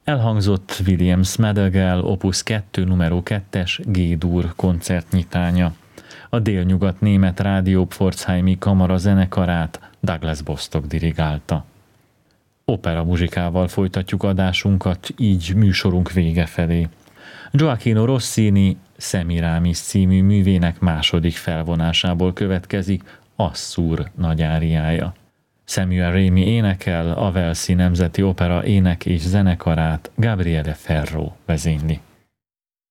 Elhangzott William Smedagel Opus 2 numero 2-es G-dur koncertnyitánya. A délnyugat német rádió Pforzheimi kamara zenekarát Douglas Bostock dirigálta. Opera muzsikával folytatjuk adásunkat, így műsorunk vége felé. Gioachino Rossini Semiramis című művének második felvonásából következik Assur nagy áriája. Samuel Rémy énekel, a Walesi Nemzeti Opera ének és zenekarát Gabriele Ferro vezényli.